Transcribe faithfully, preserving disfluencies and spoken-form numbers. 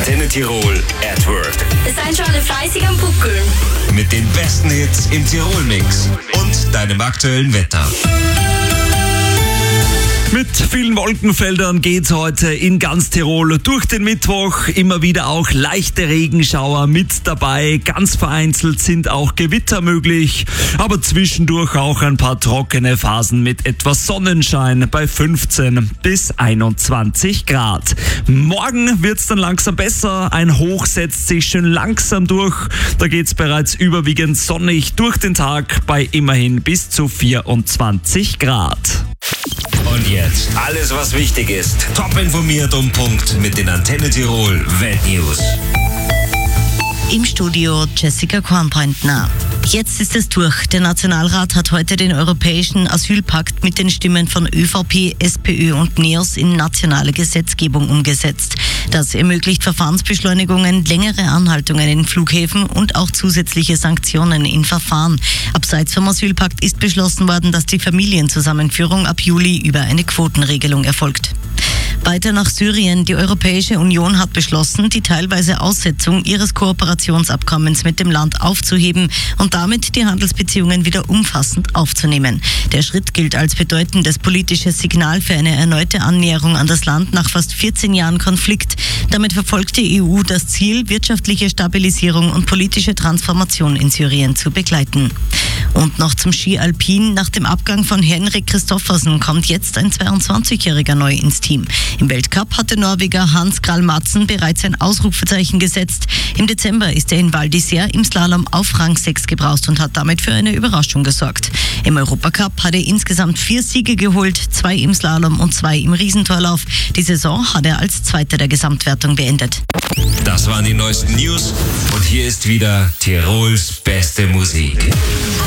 Antenne Tirol at Work. Seid schon alle fleißig am Buckeln. Mit den besten Hits im Tirol-Mix und deinem aktuellen Wetter. Mit vielen Wolkenfeldern geht's heute in ganz Tirol durch den Mittwoch. Immer wieder auch leichte Regenschauer mit dabei. Ganz vereinzelt sind auch Gewitter möglich. Aber zwischendurch auch ein paar trockene Phasen mit etwas Sonnenschein bei fünfzehn bis einundzwanzig Grad. Morgen wird's dann langsam besser. Ein Hoch setzt sich schön langsam durch. Da geht's bereits überwiegend sonnig durch den Tag bei immerhin bis zu vierundzwanzig Grad. Und jetzt alles, was wichtig ist. Top informiert um Punkt mit den Antenne Tirol Weltnews. Im Studio Jessica Kornbrandner. Jetzt ist es durch. Der Nationalrat hat heute den europäischen Asylpakt mit den Stimmen von ÖVP, SPÖ und NEOS in nationale Gesetzgebung umgesetzt. Das ermöglicht Verfahrensbeschleunigungen, längere Anhaltungen in Flughäfen und auch zusätzliche Sanktionen in Verfahren. Abseits vom Asylpakt ist beschlossen worden, dass die Familienzusammenführung ab Juli über eine Quotenregelung erfolgt. Weiter nach Syrien. Die Europäische Union hat beschlossen, die teilweise Aussetzung ihres Kooperationsabkommens mit dem Land aufzuheben und damit die Handelsbeziehungen wieder umfassend aufzunehmen. Der Schritt gilt als bedeutendes politisches Signal für eine erneute Annäherung an das Land nach fast vierzehn Jahren Konflikt. Damit verfolgt die E U das Ziel, wirtschaftliche Stabilisierung und politische Transformation in Syrien zu begleiten. Und noch zum Ski Alpin. Nach dem Abgang von Henrik Kristoffersen kommt jetzt ein zweiundzwanzigjähriger neu ins Team. Im Weltcup hat der Norweger Hans Krall Madsen bereits ein Ausrufezeichen gesetzt. Im Dezember ist er in Val d'Isère im Slalom auf Rang sechs gebraust und hat damit für eine Überraschung gesorgt. Im Europacup hat er insgesamt vier Siege geholt, zwei im Slalom und zwei im Riesentorlauf. Die Saison hat er als Zweiter der Gesamtwertung beendet. Das waren die neuesten News und hier ist wieder Tirols beste Musik.